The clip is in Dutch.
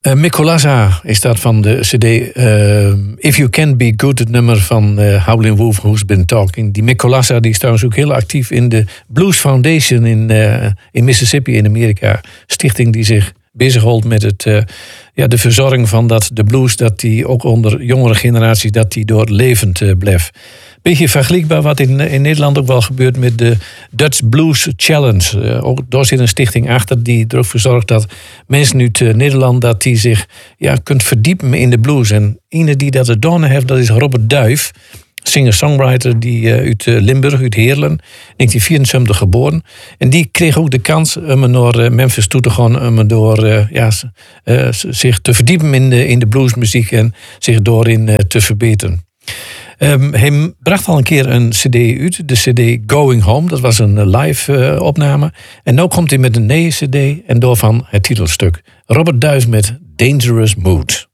Mick Kolassa is dat van de cd If You Can Be Good, het nummer van Howlin' Wolf, Who's Been Talking. Die Mick Kolassa die is trouwens ook heel actief in de Blues Foundation in Mississippi in Amerika. Stichting die zich bezighoudt met de verzorging van de blues, dat die ook onder jongere generaties dat die doorlevend blijft. Beetje vergelijkbaar wat in Nederland ook wel gebeurt met de Dutch Blues Challenge. Ook daar zit een stichting achter die er ook voor zorgt dat mensen uit Nederland dat die zich kunt verdiepen in de blues. En een die dat gedaan heeft, dat is Robert Duif, singer-songwriter die uit Limburg, uit Heerlen, 1974 geboren. En die kreeg ook de kans om naar Memphis toe te gaan, om door zich te verdiepen in de bluesmuziek en zich doorin te verbeteren. Hij bracht al een keer een cd uit, de cd Going Home. Dat was een live opname. En nu komt hij met een nieuwe cd en daarvan het titelstuk. Robert Duif met Dangerous Mood.